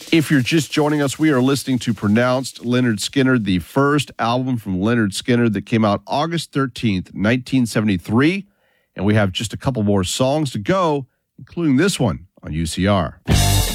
If you're just joining us, we are listening to Pronounced Lynyrd Skynyrd, the first album from Lynyrd Skynyrd that came out August 13th, 1973. And we have just a couple more songs to go, including this one on UCR.